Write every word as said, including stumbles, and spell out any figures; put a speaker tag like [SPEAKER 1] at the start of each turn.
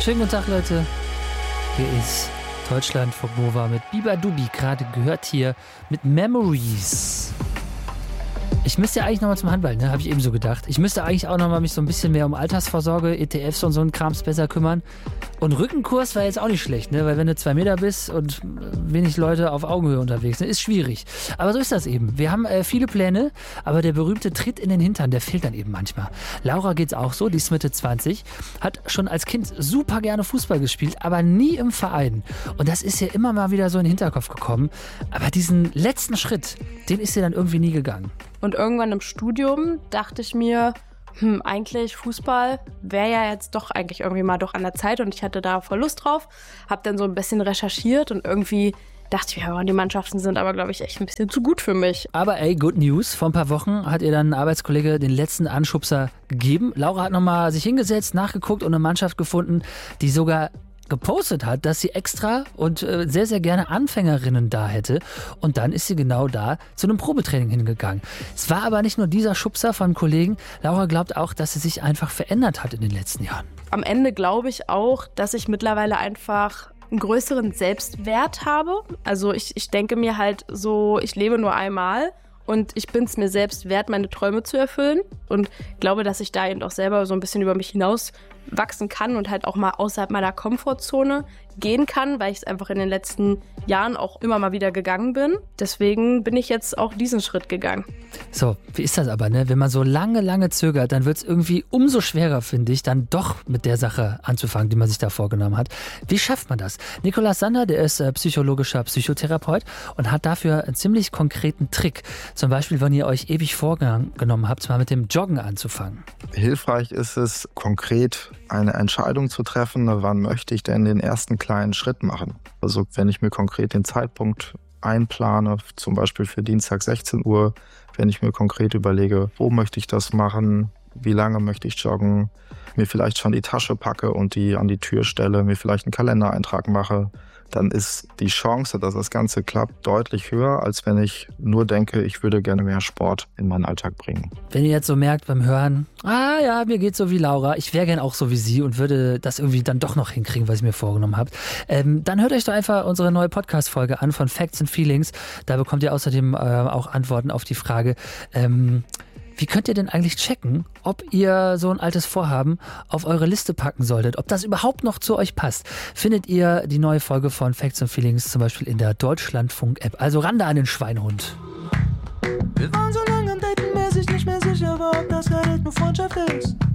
[SPEAKER 1] Schönen guten Tag, Leute. Hier ist Deutschlandfunk Nova mit Biba Dubi, gerade gehört hier mit Memories. Ich müsste ja eigentlich nochmal zum Handball, ne? Habe ich eben so gedacht. Ich müsste eigentlich auch nochmal mich so ein bisschen mehr um Altersvorsorge, E T Fs und so einen Krams besser kümmern. Und Rückenkurs war jetzt auch nicht schlecht, ne? Weil wenn du zwei Meter bist und wenig Leute auf Augenhöhe unterwegs sind, ist schwierig. Aber so ist das eben. Wir haben äh, viele Pläne, aber der berühmte Tritt in den Hintern, der fehlt dann eben manchmal. Laura geht's auch so, die ist Mitte zwanzig, hat schon als Kind super gerne Fußball gespielt, aber nie im Verein. Und das ist ihr immer mal wieder so in den Hinterkopf gekommen. Aber diesen letzten Schritt, den ist sie dann irgendwie nie gegangen.
[SPEAKER 2] Und irgendwann im Studium dachte ich mir, hm, eigentlich Fußball wäre ja jetzt doch eigentlich irgendwie mal doch an der Zeit und ich hatte da voll Lust drauf. Hab dann so ein bisschen recherchiert und irgendwie dachte ich, ja, die Mannschaften sind aber, glaube ich, echt ein bisschen zu gut für mich.
[SPEAKER 1] Aber ey, good news. Vor ein paar Wochen hat ihr dann ein Arbeitskollege den letzten Anschubser gegeben. Laura hat nochmal sich hingesetzt, nachgeguckt und eine Mannschaft gefunden, die sogar gepostet hat, dass sie extra und äh, sehr, sehr gerne Anfängerinnen da hätte. Und dann ist sie genau da zu einem Probetraining hingegangen. Es war aber nicht nur dieser Schubser von Kollegen. Laura glaubt auch, dass sie sich einfach verändert hat in den letzten Jahren.
[SPEAKER 2] Am Ende glaube ich auch, dass ich mittlerweile einfach einen größeren Selbstwert habe. Also ich, ich denke mir halt so, ich lebe nur einmal. Und ich bin es mir selbst wert, meine Träume zu erfüllen. Und glaube, dass ich da eben auch selber so ein bisschen über mich hinaus wachsen kann und halt auch mal außerhalb meiner Komfortzone gehen kann, weil ich es einfach in den letzten Jahren auch immer mal wieder gegangen bin. Deswegen bin ich jetzt auch diesen Schritt gegangen.
[SPEAKER 1] So, wie ist das aber, ne? Wenn man so lange, lange zögert, dann wird es irgendwie umso schwerer, finde ich, dann doch mit der Sache anzufangen, die man sich da vorgenommen hat. Wie schafft man das? Nikolaus Sander, der ist äh, psychologischer Psychotherapeut und hat dafür einen ziemlich konkreten Trick. Zum Beispiel, wenn ihr euch ewig vorgenommen habt, mal mit dem Joggen anzufangen.
[SPEAKER 3] Hilfreich ist es, konkret eine Entscheidung zu treffen, wann möchte ich denn den ersten kleinen Schritt machen. Also wenn ich mir konkret den Zeitpunkt einplane, zum Beispiel für Dienstag sechzehn Uhr, wenn ich mir konkret überlege, wo möchte ich das machen, wie lange möchte ich joggen, mir vielleicht schon die Tasche packe und die an die Tür stelle, mir vielleicht einen Kalendereintrag mache, dann ist die Chance, dass das Ganze klappt, deutlich höher, als wenn ich nur denke, ich würde gerne mehr Sport in meinen Alltag bringen.
[SPEAKER 1] Wenn ihr jetzt so merkt beim Hören, ah ja, mir geht's so wie Laura, ich wäre gern auch so wie sie und würde das irgendwie dann doch noch hinkriegen, was ich mir vorgenommen habe, ähm, dann hört euch doch einfach unsere neue Podcast-Folge an von Facts and Feelings. Da bekommt ihr außerdem äh, auch Antworten auf die Frage, ähm, wie könnt ihr denn eigentlich checken, ob ihr so ein altes Vorhaben auf eure Liste packen solltet, ob das überhaupt noch zu euch passt? Findet ihr die neue Folge von Facts and Feelings zum Beispiel in der Deutschlandfunk-App. Also ran da an den Schweinhund.
[SPEAKER 4] Wir waren so lange am Daten, mäßig nicht mehr sicher war, ob das gar nicht nur Freundschaft ist.